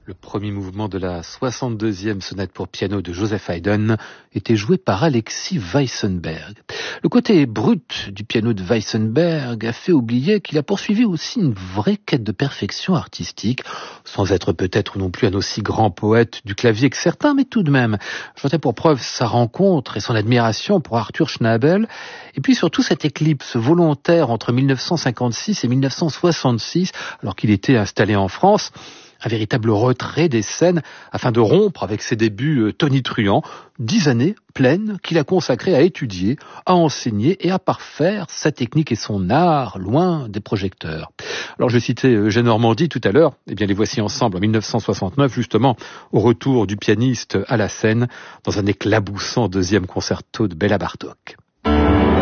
Le premier mouvement de la 62e sonate pour piano de Joseph Haydn était joué par Alexis Weissenberg. Le côté brut du piano de Weissenberg a fait oublier qu'il a poursuivi aussi une vraie quête de perfection artistique, sans être peut-être non plus un aussi grand poète du clavier que certains, mais tout de même. J'en ai pour preuve sa rencontre et son admiration pour Arthur Schnabel, et puis surtout cette éclipse volontaire entre 1956 et 1966, alors qu'il était installé en France. Un véritable retrait des scènes afin de rompre avec ses débuts tonitruants, 10 années pleines qu'il a consacrées à étudier, à enseigner et à parfaire sa technique et son art loin des projecteurs. Alors je citais Eugène Ormandy tout à l'heure, eh bien les voici ensemble en 1969 justement au retour du pianiste à la scène dans un éclaboussant deuxième concerto de Béla Bartók.